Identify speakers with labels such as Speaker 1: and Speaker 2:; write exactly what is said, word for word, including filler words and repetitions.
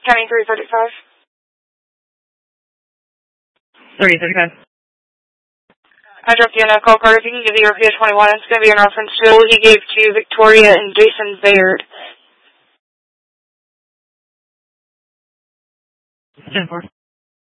Speaker 1: County three thirty-five.
Speaker 2: three thirty-five.
Speaker 1: I dropped you in a call card. If you can give the R P A twenty-one, it's going to be in reference to what he gave to Victoria and Jason Baird.
Speaker 2: ten four.